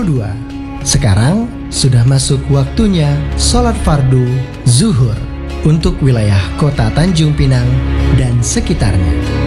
2. Sekarang sudah masuk waktunya sholat fardu zuhur untuk wilayah kota Tanjung Pinang dan sekitarnya.